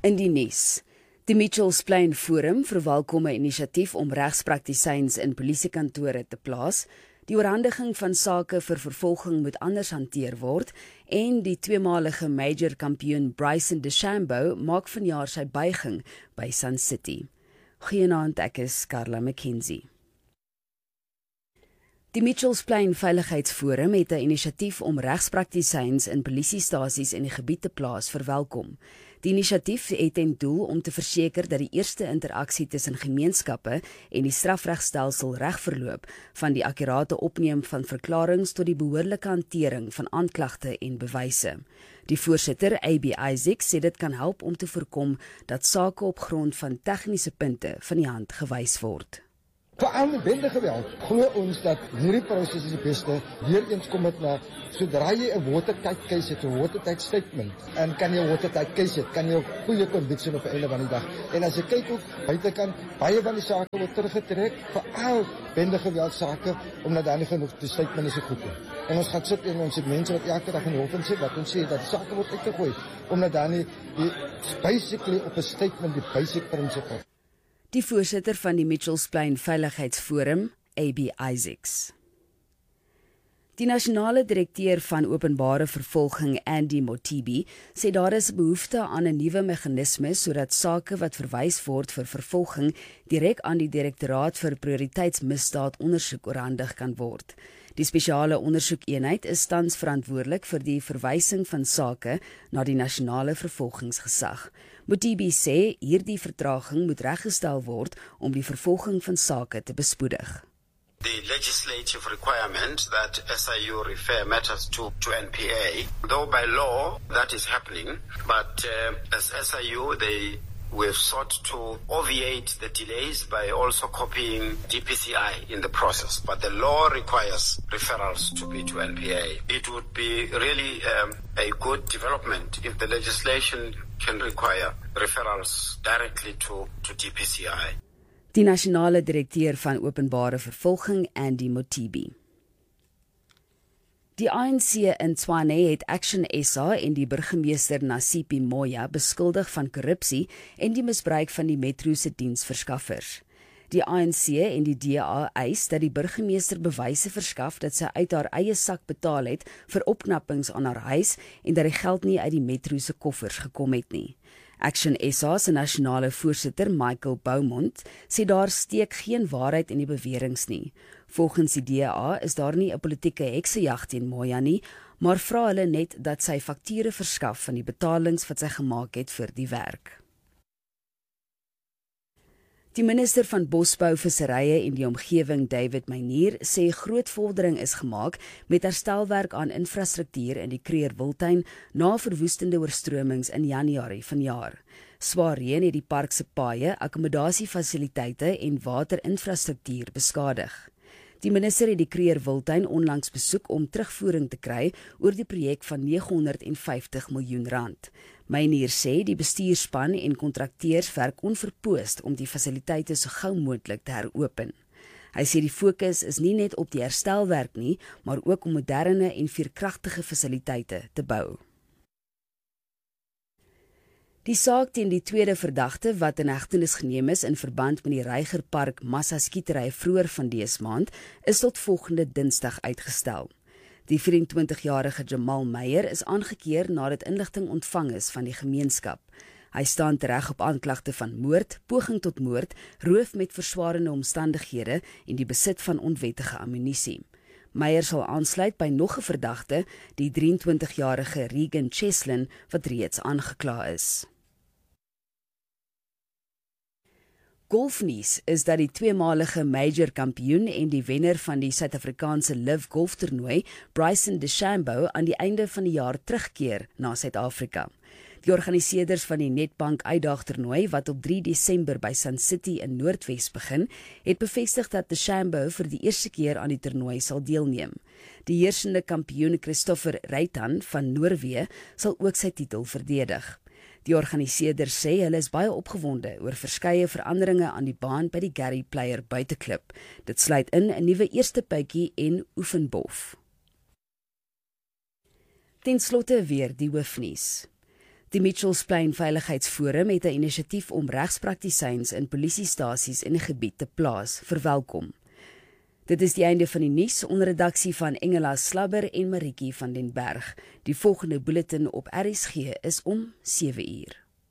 In die nuus. Die Mitchells Plain Forum verwelkom 'n inisiatief om regspraktisyns in polisiekantore te plaas. Die oorhandiging van sake vir vervolging moet anders hanteer word en die tweemalige major kampioen Bryson DeChambeau maak vanjaar sy buiging by Sun City. Goeienaand, ek is Carla McKenzie. Die Mitchells Plain Veiligheidsforum het 'n inisiatief om regspraktisyns in polisiestasies in die gebied te plaas verwelkom. Die inisiatief het ten doel om te verseker dat die eerste interaksie tussen gemeenskappe en die strafregstelsel reg verloop, van die akkurate opneem van verklaringe tot die behoorlike hantering van aanklagte en bewyse. Die voorsitter, AB Isaacs, sê dit kan help om te voorkom dat sake op grond van tegniese punte van die hand gewys word. Veral met bendegeweld glo ons dat hierdie proses is die beste. Weereens kom dit na, sodra jy 'n watertight case het, 'n watertight statement, en kan jy 'n watertight case het, kan jy 'n goeie conviction op die einde van die dag. En as jy kyk ook buitekant, baie van die sake word teruggetrek, veral bendegeweld sake, omdat daar nie genoeg die statement is goed. En ons gaan sit en ons het mense wat elke dag in hof sit, wat ons sê dat die sake word uitgegooi, omdat daar nie die basically op 'n statement die basic principle. Die voorsitter van die Mitchells Plain Veiligheidsforum, AB Isaacs. Die nasionale direkteur van openbare vervolging, Andy Motibi, sê daar is behoefte aan 'n nuwe meganisme sodat sake wat verwys word vir vervolging direk aan die Direktoraat vir Prioriteitsmisdaadondersoek oorhandig kan word. Die spesiale ondersoekeenheid is tans verantwoordelik vir die verwysing van sake na die nasionale vervolgingsgesag. Motibi sê hierdie vertraging moet reggestel word om die vervolging van sake te bespoedig. The legislative requirement that SIU refer matters to NPA, though by law that is happening, but as SIU we've sought to obviate the delays by also copying DPCI in the process, but the law requires referrals to be to NPA. It would be really a good development if the legislation can require referrals directly to DPCI. Die nasionale direkteur van openbare vervolging, Andy Motibi. Die ANC in Tshwane het Action SA en die burgemeester Nasipi Moya beskuldig van korrupsie en die misbruik van die metro se diensverskaffers. Die ANC en die DA eis dat die burgemeester bewyse verskaf dat sy uit haar eie sak betaal het vir opknappings aan haar huis en dat die geld nie uit die metro se koffers gekom het nie. Action SA se nasionale voorsitter, Michael Beaumont, sê daar steek geen waarheid in die beweringe nie. Volgens die DA is daar nie 'n politieke heksejag teen Moya nie, maar vra hulle net dat sy fakture verskaf van die betalings wat sy gemaak het vir die werk. Die minister van Bosbou, Visserye en die Omgewing, David Meinier, sê groot vordering is gemaak met herstelwerk aan infrastruktuur in die Kruger-Wildtuin na verwoestende oorstromings in Januarie vanjaar. Swaar reën het die park se paaie, akkommodasiefasiliteite en waterinfrastruktuur beskadig. Die minister het die Kruger-Wildtuin onlangs besoek om terugvoering te kry oor die projek van R950 miljoen. Meinier sê die bestuurspan en kontrakteurs werk onverpoost om die fasiliteite so gou moontlik te heropen. Hy sê die fokus is nie net op die herstelwerk nie, maar ook om moderne en veerkragtige fasiliteite te bou. Die saak teen die tweede verdagte wat in hegtenis geneem is in verband met die Reigerpark massaskietery vroeër van dese maand, is tot volgende Dinsdag uitgestel. Die 24-jarige Jamal Meyer is aangekeer nadat inligting ontvang is van die gemeenskap. Hy staan tereg op aanklagte van moord, poging tot moord, roof met verswaarende omstandighede en die besit van onwettige ammunisie. Meyer sal aansluit by nog 'n verdagte, die 23-jarige Regan Cheslin, wat reeds aangekla is. Golfnuus is dat die tweemalige major kampioen en die wenner van die Suid-Afrikaanse Live Golf toernooi, Bryson DeChambeau, aan die einde van die jaar terugkeer na Suid-Afrika. Die organiseerders van die Nedbank Uitdagtoernooi, wat op 3 Desember by Sun City in Noordwes begin, het bevestig dat DeChambeau vir die eerste keer aan die toernooi sal deelneem. Die heersende kampioen Christopher Reitan van Noorwe sal ook sy titel verdedig. Die organiseerders sê hulle is baie opgewonde oor verskeie veranderinge aan die baan by die Gary Player buiteklip. Dit sluit in 'n nuwe eerste puitjie en oefenbof. Ten slotte weer die hoofnuus. Die Mitchells Plain Veiligheidsforum het 'n inisiatief om regspraktisyns in polisiestasies in die gebied te plaas verwelkom. Dit is die einde van die nuus onder redaksie van Engela Slabber en Marietjie van den Berg. Die volgende bulletin op RSG is om 7:00.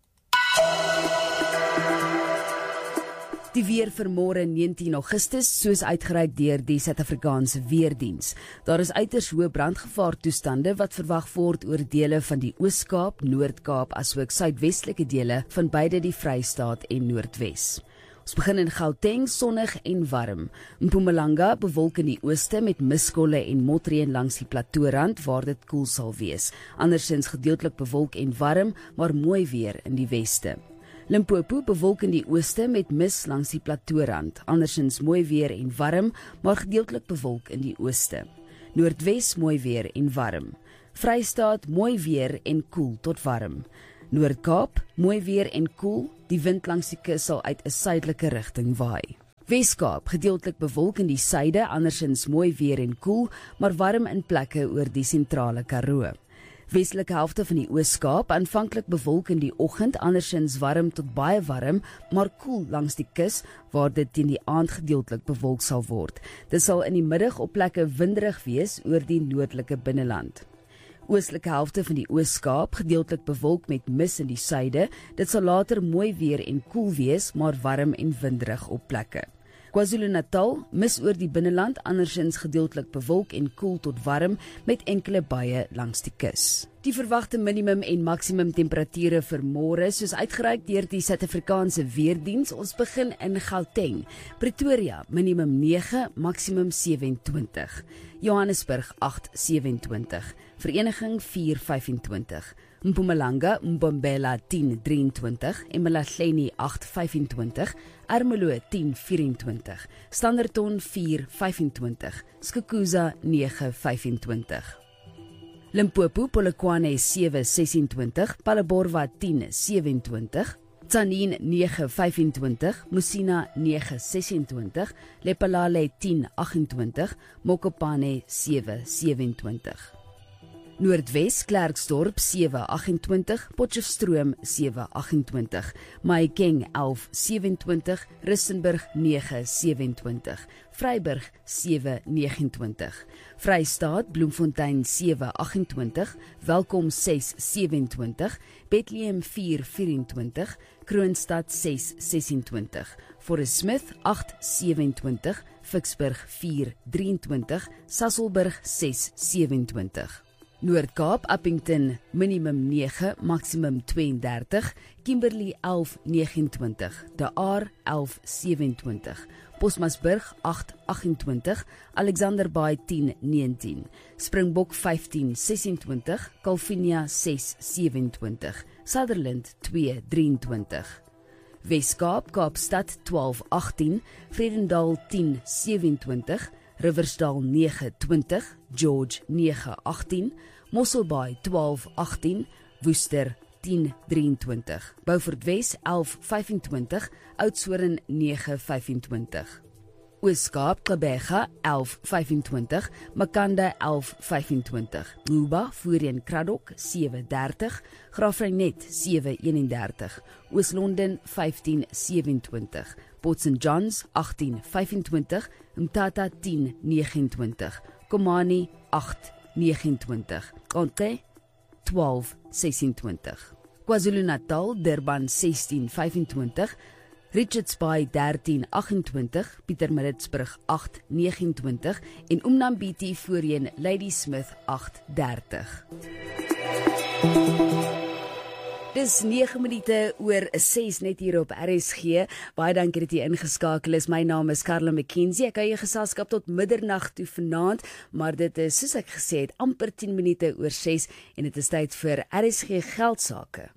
Die weer vir môre 19 Augustus, soos uitgereik deur die Suid-Afrikaanse Weerdiens. Daar is uiters hoë brandgevaartoestande wat verwag word oor dele van die Oos-Kaap, Noord-Kaap asook suidwestelike dele van beide die Vrystaat en Noordwes. Ons begin in Gauteng, sonnig en warm. Mpumalanga bewolk in die ooste met miskolle en motreën langs die plateaurand waar dit koel sal wees. Andersins gedeeltelik bewolk en warm, maar mooi weer in die weste. Limpopo bewolk in die ooste met mis langs die plateaurand. Andersins mooi weer en warm, maar gedeeltelik bewolk in die ooste. Noordwes mooi weer en warm. Vrystaat mooi weer en koel tot warm. Noord-Kaap mooi weer en koel, die wind langs die kus sal uit 'n suidelike rigting waai. Wes-Kaap gedeeltelik bewolk in die suide, andersins mooi weer en koel, maar warm in plekke oor die sentrale Karoo. Westelike helfte van die Oos-Kaap aanvanklik bewolk in die oggend, andersins warm tot baie warm, maar koel langs die kus waar dit teen die aand gedeeltelik bewolk sal word. Dit sal in die middag op plekke winderig wees oor die noordelike binneland. Oostelike helfte van die Oos-Kaap gedeeltelik bewolk met mis in die suide. Dit sal later mooi weer en koel wees, maar warm en winderig op plekke. KwaZulu-Natal mis oor die binneland, andersins gedeeltelik bewolk en koel tot warm met enkele buie langs die kus. Die verwagte minimum en maksimum temperature vir môre, soos uitgereik deur die Suid-Afrikaanse Weerdiens, ons begin in Gauteng. Pretoria minimum 9, maksimum 27. Johannesburg 8:27. Vereniging 4:25. Mpumalanga, Mbombela 10:23, Emalahleni 8:25, Ermelo 10:24, Standerton 4:25, Skukuza 9:25. Limpopo, Polokwane 7:26, Phalaborwa 10:27, Tzaneen 9:25, Musina 9:26, Lephalale 10:28, Mokopane 7:27. Noordwes, Klerksdorp 7:28, Potchefstroom 7:28, Mahikeng 11:27, Rissenburg 9:27, Vryburg 7:29, Vrystaat, Bloemfontein 7:28, Welkom 6:27, Bethlehem 4:24, Kroonstad 6:26, Forest Smith 8:27, Ficksburg 4:23, Sasolburg 6:27. Noord-Kaap, Appington minimum 9, maksimum 32, Kimberley 11:29, De Aar 11:27, Bosmasburg 8:28, Alexanderbaai 10:19, Springbok 15:26, Calvinia 6:27, Sutherland 2:23. Wes-Kaap, Kaapstad 12:18, Vredendal 10:27, Riversdal 9:20, George 9:18, Mosselbaai 12:18, Woester 10:23, Beaufort Wes 11:25, Oudtshoorn 9:25. Oos-Kaap, Gqeberha 11:25, Makanda 11:25, Luba, Voorheen Kraddock 7:30, Graafrenet 7:31, Oos-London 15:27, Port St Johns 18:25, Mthatha 10:29, Komani 8:29, Konke 12:26. KwaZulu-Natal, Durban 16:25, Richards Bay 13:28, Pietermaritzburg 8:29 en Umnambiti voorheen Ladysmith 8:30. Dis 9 minute oor 6 net hier op RSG. Baie dankie dat jy ingeskakel is. My naam is Karla McKenzie. Ek hou jou geselskap tot middernag toe vanaand, maar dit is, soos ek gesê het, amper 10 minute oor 6 en dit is tyd vir RSG geldsaake.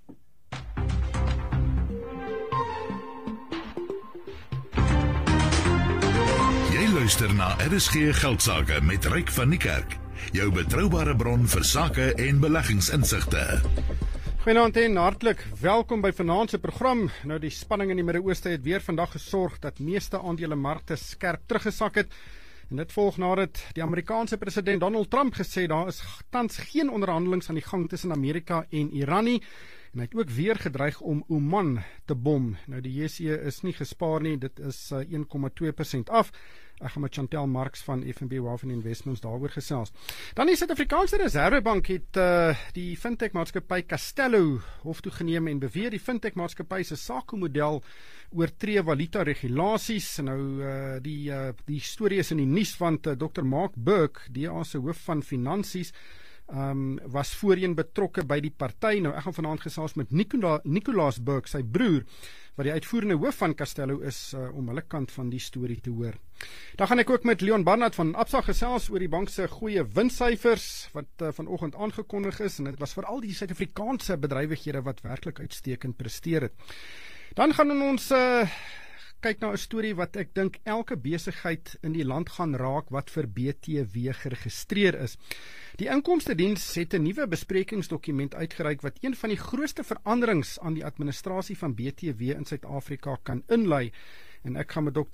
Jy luister na RSG Geldsaake met Ryk van die Kerk, jou betroubare bron vir sake en beleggingsinsigte. Goeienaand en hartlik welkom by vanaand se program. Nou die spanning in die Midde-Ooste het weer vandag gesorg dat meeste aandelemarkte skerp teruggesak het. En dit volg nadat die Amerikaanse president Donald Trump gesê daar is tans geen onderhandelings aan die gang tussen Amerika en Iran nie. En hy het ook weer gedreig om Oman te bom. Nou die JSE is nie gespaar nie, dit is 1,2% af. Ek gaan met Chantel Marx van FNB Wealth and Investments daaroor gesels. Dan die Suid-Afrikaanse Reservebank het die fintech-maatskappy Castello hof toe geneem en beweer die fintech-maatskappy se SACU-model oortree valuta-regulasies. Nou die storie is in die nuus want Dr. Mark Burke, DA se hoof van finansies, was voorheen betrokke by die party. Nou ek gaan vanaand gesels met Nicolaas Burke, sy broer, wat die uitvoerende hoof van Castello is, om hulle kant van die storie te hoor. Dan gaan ek ook met Leon Barnard van Absa gesels oor die bank se goeie winssyfers wat vanoggend aangekondig is, en dit was veral die Suid-Afrikaanse bedrywighede wat werklik uitstekend presteer het. Dan gaan ons kyk na 'n storie wat ek dink elke besigheid in die land gaan raak wat vir BTW geregistreer is. Die Inkomstediens het 'n nuwe besprekingsdokument uitgereik wat een van die grootste veranderings aan die administrasie van BTW in Suid-Afrika kan inlei. En ek gaan met Dr.